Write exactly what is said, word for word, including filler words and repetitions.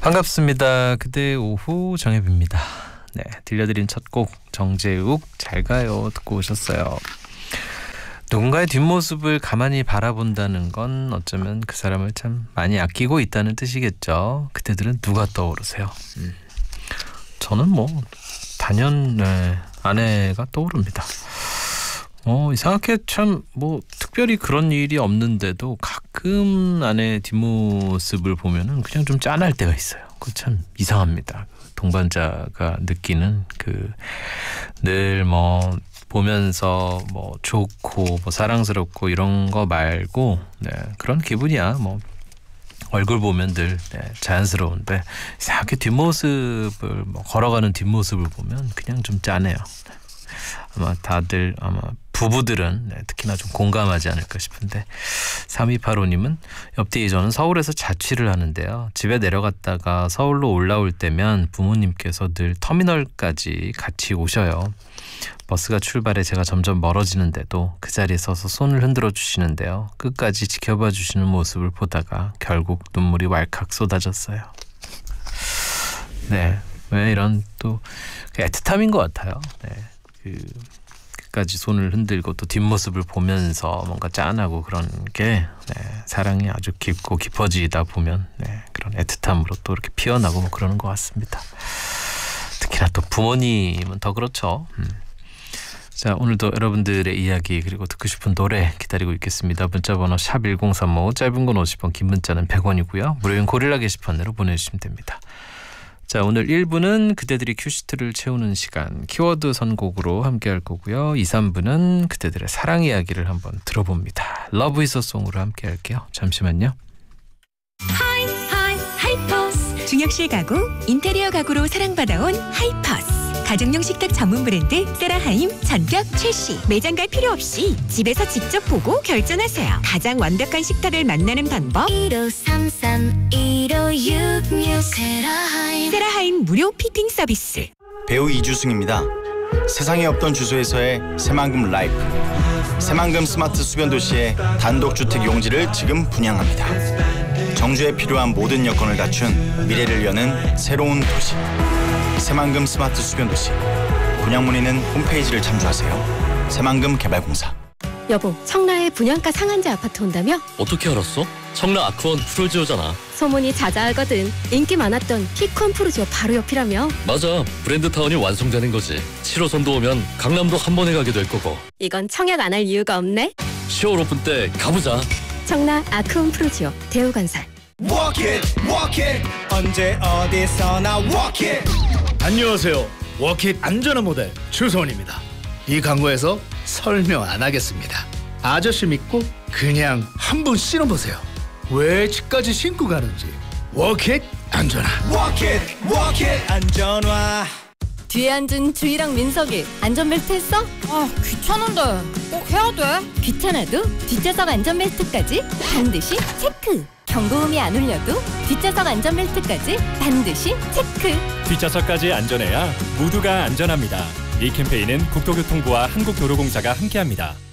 반갑습니다. 그대 오후 정혜빈입니다. 네, 들려드린 첫 곡 정재욱 잘 가요 듣고 오셨어요. 누군가의 뒷모습을 가만히 바라본다는 건 어쩌면 그 사람을 참 많이 아끼고 있다는 뜻이겠죠. 그때들은 누가 떠오르세요? 음. 저는 뭐 단연 네, 아내가 떠오릅니다. 어, 이상하게 참 뭐 특별히 그런 일이 없는데도 가끔 아내 뒷모습을 보면은 그냥 좀 짠할 때가 있어요. 그거 참 이상합니다. 동반자가 느끼는 그 늘 뭐 보면서 뭐 좋고 뭐 사랑스럽고 이런 거 말고 네, 그런 기분이야. 뭐 얼굴 보면 늘 네, 자연스러운데 이상하게 뒷모습을 뭐 걸어가는 뒷모습을 보면 그냥 좀 짠해요. 아마 다들 아마 부부들은 네, 특히나 좀 공감하지 않을까 싶은데 삼이팔오님은 옆뒤 저는 서울에서 자취를 하는데요. 집에 내려갔다가 서울로 올라올 때면 부모님께서 늘 터미널까지 같이 오셔요. 버스가 출발해 제가 점점 멀어지는데도 그 자리에 서서 손을 흔들어 주시는데요. 끝까지 지켜봐 주시는 모습을 보다가 결국 눈물이 왈칵 쏟아졌어요. 네, 왜 이런 또 애틋함인 것 같아요. 네, 그 끝까지 손을 흔들고 또 뒷모습을 보면서 뭔가 짠하고 그런 게 네, 사랑이 아주 깊고 깊어지다 보면 네, 그런 애틋함으로 또 이렇게 피어나고 뭐 그러는 것 같습니다. 특히나 또 부모님은 더 그렇죠. 음. 자, 오늘도 여러분들의 이야기 그리고 듣고 싶은 노래 기다리고 있겠습니다. 문자번호 샵 일공삼오, 짧은 건 오십 원, 긴 문자는 백 원이고요. 무료인 고릴라 게시판으로 보내주시면 됩니다. 자, 오늘 일 부는 그대들이 큐시트를 채우는 시간 키워드 선곡으로 함께 할 거고요. 이, 삼 부는 그대들의 사랑 이야기를 한번 들어봅니다. 러브 이즈 어 송으로 함께 할게요. 잠시만요. 하이 하이 하이퍼스 중역실 가구, 인테리어 가구로 사랑받아온 하이퍼스 가정용 식탁 전문 브랜드 세라하임 전격 출시. 매장 갈 필요 없이 집에서 직접 보고 결정하세요. 가장 완벽한 식탁을 만나는 방법 일오삼삼 일오육육 세라하임 세라하임 무료 피팅 서비스. 배우 이주승입니다. 세상에 없던 주소에서의 새만금 라이프 새만금 스마트 수변도시의 단독주택 용지를 지금 분양합니다. 정주에 필요한 모든 여건을 갖춘 미래를 여는 새로운 도시 새만금 스마트 수변도시. 분양 문의는 홈페이지를 참조하세요. 새만금 개발공사. 여보, 청라에 분양가 상한제 아파트 온다며? 어떻게 알았어? 청라 아크원 프로지오잖아. 소문이 자자하거든. 인기 많았던 피콘 프로지오 바로 옆이라며? 맞아, 브랜드타운이 완성되는 거지. 칠 호선도 오면 강남도 한 번에 가게 될 거고. 이건 청약 안 할 이유가 없네. 시월 오픈 때 가보자. 청라 아크원 프로지오 대우건설. Walk it, walk it. 언제 어디서나 walk it. 안녕하세요. 워킷 안전한 모델 주소원입니다. 이 광고에서 설명 안 하겠습니다. 아저씨 믿고 그냥 한번 신어보세요. 왜 집까지 신고 가는지. 워킷 안전화. Walk it, walk it. 안전화. 뒤에 앉은 주희랑 민석이 안전벨트 했어? 아, 귀찮은데 꼭 해야 돼? 귀찮아도 뒷좌석 안전벨트까지 반드시 체크. 경고음이 안 울려도 뒷좌석 안전벨트까지 반드시 체크. 뒷좌석까지 안전해야 모두가 안전합니다. 이 캠페인은 국토교통부와 한국도로공사가 함께합니다.